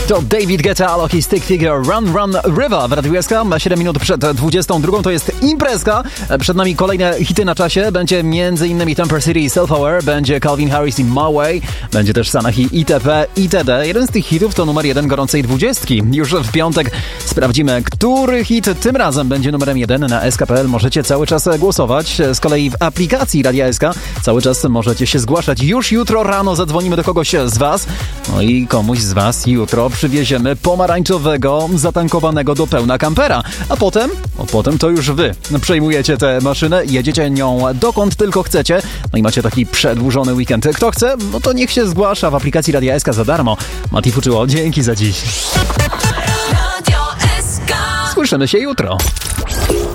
To David Guetta, Alok i Stick Figure, Run Run River w Radiu SK. 7 minut przed 22 to jest imprezka. Przed nami kolejne hity na czasie. Będzie m.in. Temper City i Self Aware, będzie Calvin Harris i My Way, będzie też Sanahi itp. itd. Jeden z tych hitów to numer 1 gorącej 20. Już w piątek sprawdzimy, który hit tym razem będzie numerem 1 na SK.pl. Możecie cały czas głosować. Z kolei w aplikacji Radia SK cały czas możecie się zgłaszać. Już jutro rano zadzwonimy do kogoś z Was. No i komuś z Was jutro przywieziemy pomarańczowego, zatankowanego do pełna kampera. A potem to już Wy przejmujecie tę maszynę, jedziecie nią dokąd tylko chcecie. No i macie taki przedłużony weekend. Kto chce, no to niech się zgłasza w aplikacji Radia SK za darmo. Mati Fuczyło, dzięki za dziś. Słyszymy się jutro.